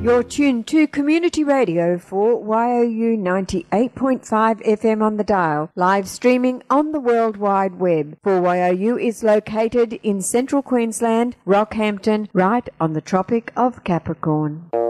You're tuned to Community Radio for YOU 98.5 FM on the dial, live streaming on the World Wide Web. 4YOU is located in central Queensland, Rockhampton, right on the Tropic of Capricorn.